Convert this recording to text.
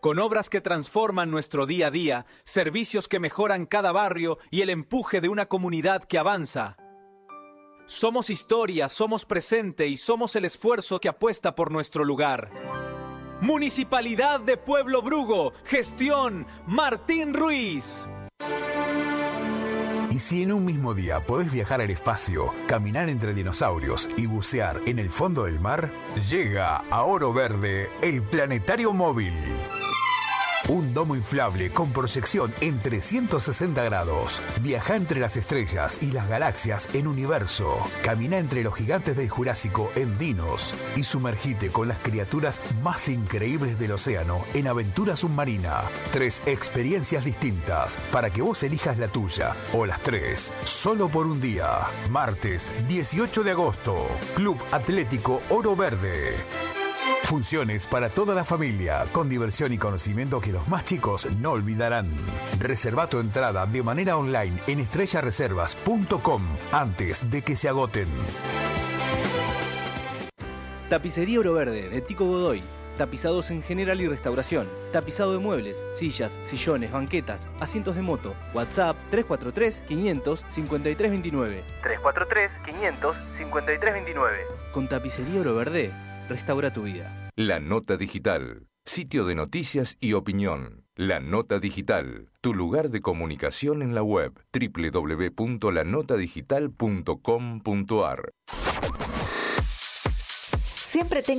con obras que transforman nuestro día a día, servicios que mejoran cada barrio y el empuje de una comunidad que avanza. Somos historia, somos presente y somos el esfuerzo que apuesta por nuestro lugar. Municipalidad de Pueblo Brugo, gestión Martín Ruiz. Y si en un mismo día podés viajar al espacio, caminar entre dinosaurios y bucear en el fondo del mar, llega a Oro Verde el Planetario Móvil. Un domo inflable con proyección en 360 grados. Viaja entre las estrellas y las galaxias en Universo. Camina entre los gigantes del Jurásico en Dinos. Y sumergite con las criaturas más increíbles del océano en Aventura Submarina. 3 experiencias distintas para que vos elijas la tuya o las 3. Solo por un día. Martes 18 de agosto. Club Atlético Oro Verde. Funciones para toda la familia, con diversión y conocimiento que los más chicos no olvidarán. Reserva tu entrada de manera online en estrellareservas.com antes de que se agoten. Tapicería Oro Verde de Tico Godoy. Tapizados en general y restauración. Tapizado de muebles, sillas, sillones, banquetas, asientos de moto. WhatsApp 343-500-5329. 343-500-5329. Con Tapicería Oro Verde, restaura tu vida. La Nota Digital, sitio de noticias y opinión. La Nota Digital, tu lugar de comunicación en la web www.lanotadigital.com.ar. Siempre